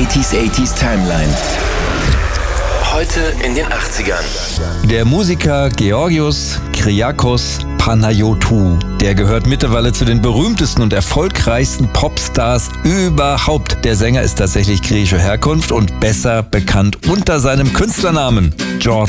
80s Timeline. Heute in den 80ern. Der Musiker Georgios Kyriakos Panayotou, der gehört mittlerweile zu den berühmtesten und erfolgreichsten Popstars überhaupt. Der Sänger ist tatsächlich griechischer Herkunft und besser bekannt unter seinem Künstlernamen George